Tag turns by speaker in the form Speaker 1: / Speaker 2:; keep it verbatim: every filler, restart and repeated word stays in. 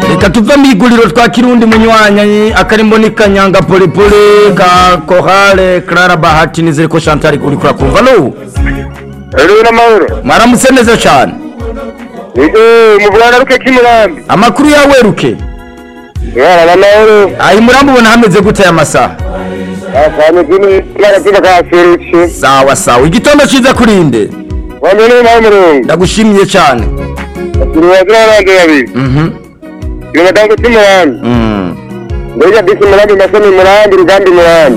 Speaker 1: reka tuve mu iguriro twa kirundi munywanyi akarimbo ni kanyanga polepole ka Chorale Clara Bahati nizere ko Chantal kuri kurakumva no
Speaker 2: Ero na mahoro
Speaker 1: maramutse neza cyane
Speaker 2: eh muvugana ruke kimurambi
Speaker 1: amakuru yawe ruke
Speaker 2: yara na mahoro
Speaker 1: ayi murambi ubona hameze gute ya masaha
Speaker 2: afanye gini kara kira ka seruche
Speaker 1: sawa sawa igitondo ciza kurinde
Speaker 2: wamene mahoro
Speaker 1: ndagushimiye cyane
Speaker 2: turuwazira rande yabi
Speaker 1: mhm
Speaker 2: yo madango kimurambi
Speaker 1: mhm
Speaker 2: Ndeja bisi murambi masoni murambi rugambi murambi